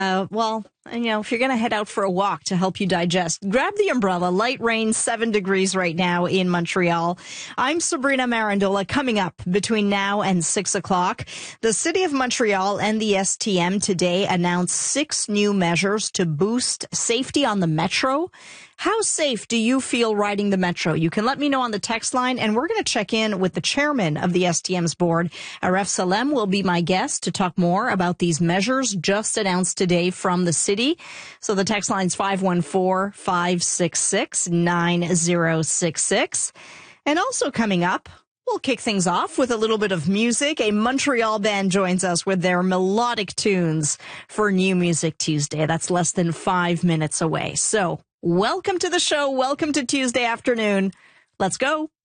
If you're going to head out for a walk to help you digest, grab the umbrella. Light rain, 7 degrees right now in Montreal. I'm Sabrina Marandola. Coming up between now and 6 o'clock, the City of Montreal and the STM today announced 6 new measures to boost safety on the metro. How safe do you feel riding the metro? You can let me know on the text line, and we're going to check in with the chairman of the STM's board. Aref Salem will be my guest to talk more about these measures just announced today from the city. So the text line's 514-566-9066. And also coming up, we'll kick things off with a little bit of music. A Montreal band joins us with their melodic tunes for New Music Tuesday. That's less than 5 minutes away. So welcome to the show. Welcome to Tuesday afternoon. Let's go.